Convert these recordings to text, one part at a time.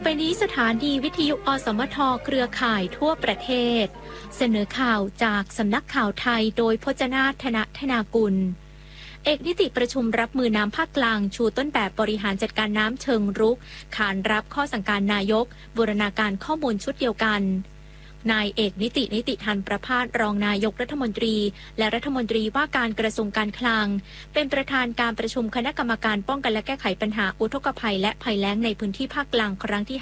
ไปนี้สถานีวิทยุอสมทเครือข่ายทั่วประเทศเสนอข่าวจากสำนักข่าวไทยโดยพจนาถนธนากุลเอกนิติประชุมรับมือน้ำภาคกลางชูต้นแบบบริหารจัดการน้ำเชิงรุกขานรับข้อสั่งการนายกบูรณาการข้อมูลชุดเดียวกันนายเอกนิติธันประภาสรองนายกรัฐมนตรีและรัฐมนตรีว่าการกระทรวงการคลังเป็นประธานการประชุมคณะกรรมการป้องกันและแก้ไขปัญหาอุทกภัยและภัยแล้งในพื้นที่ภาคกลางครั้งที่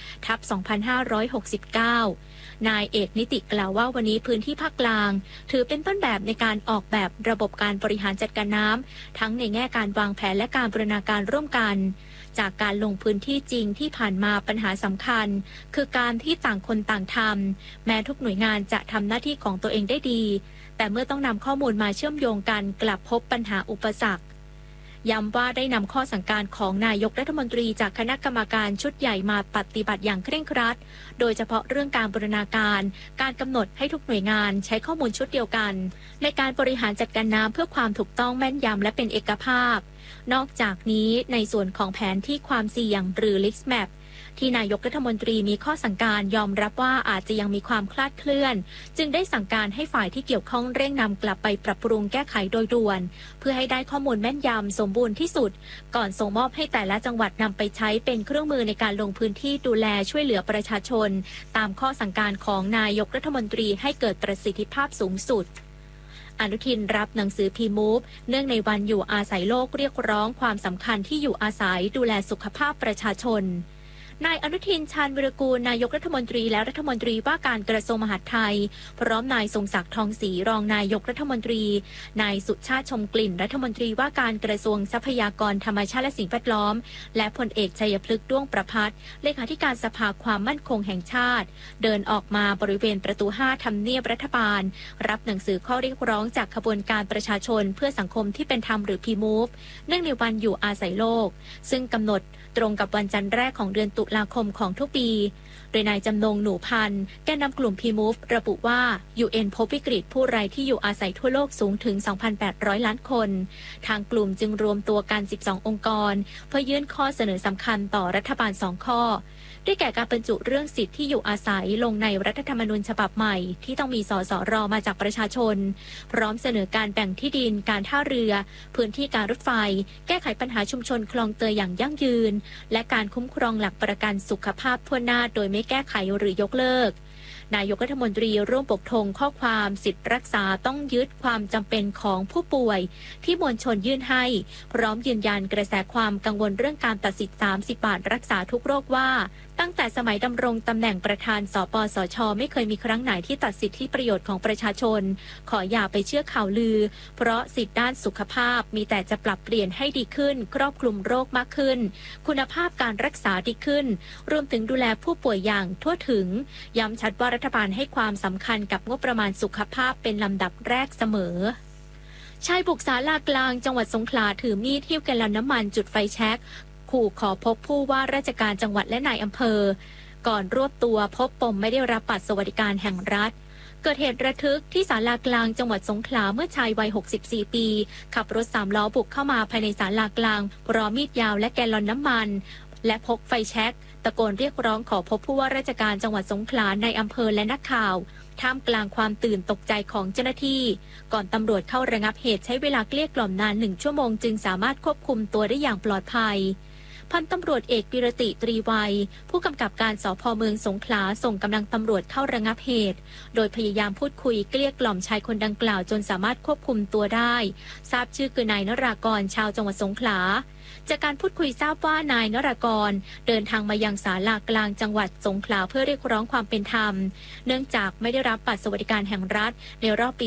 5/2569 นายเอกนิติกล่าวว่าวันนี้พื้นที่ภาคกลางถือเป็นต้นแบบในการออกแบบระบบการบริหารจัดการน้ำทั้งในแง่การวางแผนและการบูรณาการร่วมกันจากการลงพื้นที่จริงที่ผ่านมาปัญหาสำคัญคือการที่ต่างคนต่างทำแม้ทุกหน่วยงานจะทำหน้าที่ของตัวเองได้ดีแต่เมื่อต้องนำข้อมูลมาเชื่อมโยงกันกลับพบปัญหาอุปสรรคย้ำว่าได้นำข้อสั่งการของนายกรัฐมนตรีจากคณะกรรมการชุดใหญ่มาปฏิบัติอย่างเคร่งครัดโดยเฉพาะเรื่องการบูรณาการการกำหนดให้ทุกหน่วยงานใช้ข้อมูลชุดเดียวกันในการบริหารจัดการน้ำเพื่อความถูกต้องแม่นยำและเป็นเอกภาพนอกจากนี้ในส่วนของแผนที่ความเสี่ยงหรือ Risk Map ที่นายกรัฐมนตรีมีข้อสั่งการยอมรับว่าอาจจะยังมีความคลาดเคลื่อนจึงได้สั่งการให้ฝ่ายที่เกี่ยวข้องเร่งนำกลับไปปรับปรุงแก้ไขโดยด่วนเพื่อให้ได้ข้อมูลแม่นยำสมบูรณ์ที่สุดก่อนส่งมอบให้แต่ละจังหวัดนำไปใช้เป็นเครื่องมือในการลงพื้นที่ดูแลช่วยเหลือประชาชนตามข้อสั่งการของนายกรัฐมนตรีให้เกิดประสิทธิภาพสูงสุดอนุทินรับหนังสือพีมูฟเนื่องในวันอยู่อาศัยโลกเรียกร้องความสำคัญที่อยู่อาศัยดูแลสุขภาพประชาชนนายอนุทินชาญวิรากูลนายกรัฐมนตรีและรัฐมนตรีว่าการกระทรวงมหาดไทยพร้อมนายทรงศักดิ์ทองศรีรองนายกรัฐมนตรีนายสุชาติชมกลิ่นรัฐมนตรีว่าการกระทรวงทรัพยากรธรรมชาติและสิ่งแวดล้อมและพลเอกชัยพฤกษ์ด้วงประภัสเลขาธิการสภาความมั่นคงแห่งชาติเดินออกมาบริเวณประตู 5 ทำเนียบรัฐบาลรับหนังสือข้อเรียกร้องจากขบวนการประชาชนเพื่อสังคมที่เป็นธรรมหรือ PMove เนื่องในวันอยู่อาศัยโลกซึ่งกำหนดตรงกับวันจันทร์แรกของเดือนตุลาคมของทุกปีโดยนายจำนงหนูพันธ์แกนนำกลุ่ม PMove ระบุว่า UN พบวิกฤตผู้ไร้ที่อยู่อาศัยทั่วโลกสูงถึง 2,800 ล้านคนทางกลุ่มจึงรวมตัวกัน 12 องค์กรเพื่อยื่นข้อเสนอสำคัญต่อรัฐบาล 2 ข้อได้แก่การบรรจุเรื่องสิทธิที่อยู่อาศัยลงในรัฐธรรมนูญฉบับใหม่ที่ต้องมีสสรมาจากประชาชนพร้อมเสนอการแบ่งที่ดินการท่าเรือพื้นที่การรถไฟแก้ไขปัญหาชุมชนคลองเตยอย่างยั่งยืนและการคุ้มครองหลักประกันสุขภาพทั่วหน้าโดยไม่แก้ไขหรือยกเลิกนายกรัฐมนตรีร่วมปกธงข้อความสิทธิรักษาต้องยึดความจำเป็นของผู้ป่วยที่มวลชนยื่นให้พร้อมยืนยันกระแสความกังวลเรื่องการตัดสิทธิ์30 บาทรักษาทุกโรคว่าตั้งแต่สมัยดำรงตำแหน่งประธานสปสช.ไม่เคยมีครั้งไหนที่ตัดสิทธิประโยชน์ของประชาชนขออย่าไปเชื่อข่าวลือเพราะสิทธิด้านสุขภาพมีแต่จะปรับเปลี่ยนให้ดีขึ้นครอบคลุมโรคมากขึ้นคุณภาพการรักษาดีขึ้นรวมถึงดูแลผู้ป่วยอย่างทั่วถึงย้ำชัดว่ารัฐบาลให้ความสำคัญกับงบประมาณสุขภาพเป็นลำดับแรกเสมอชายบุกศาลากลางจังหวัดสงขลาถือมีดหิ้วแกลลอนน้ำมันจุดไฟแช็กขู่ขอพบผู้ว่าราชการจังหวัดและนายอำเภอก่อนรวบตัวพบปมไม่ได้รับบัตรสวัสดิการแห่งรัฐเกิดเหตุระทึกที่ศาลากลางจังหวัดสงขลาเมื่อชายวัย64 ปีขับรถ3 ล้อบุกเข้ามาภายในศาลากลางพร้อมมีดยาวและแกลลอนน้ำมันและพกไฟแช็กตะโกนเรียกร้องขอพบผู้ว่าราชการจังหวัดสงขลาในอำเภอและนักข่าวท่ามกลางความตื่นตกใจของเจ้าหน้าที่ก่อนตำรวจเข้าระงับเหตุใช้เวลาเกลี้ยกล่อมนาน1 ชั่วโมงจึงสามารถควบคุมตัวได้อย่างปลอดภัยพันตำรวจเอกปิรติตรีวัยผู้กำกับการสภ.เมืองสงขลาส่งกำลังตำรวจเข้าระงับเหตุโดยพยายามพูดคุยเกลี้ยกล่อมชายคนดังกล่าวจนสามารถควบคุมตัวได้ทราบชื่อคือนายนรากรชาวจังหวัดสงขลาจากการพูดคุยทราบว่านายนรากรเดินทางมายังศาลากลางจังหวัดสงขลาเพื่อเรียกร้องความเป็นธรรมเนื่องจากไม่ได้รับบัตรสวัสดิการแห่งรัฐในรอบปี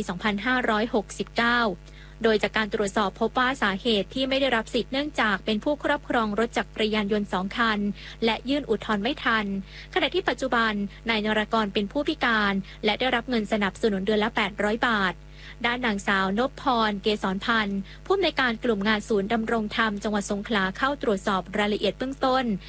2569โดยจากการตรวจสอบพบว่าสาเหตุที่ไม่ได้รับสิทธิ์เนื่องจากเป็นผู้ครอบครองรถจักรยานยนต์2 คันและยื่นอุทธรณ์ไม่ทันขณะที่ปัจจุบันนายนรากรเป็นผู้พิการและได้รับเงินสนับสนุนเดือนละ800 บาทด้านนางสาวนพพรเกษรพันธ์ผู้อำนวยการกลุ่มงานศูนย์ดำรงธรรมจังหวัดสงขลาเข้าตรวจสอบรายละเอียดเบื้องต้น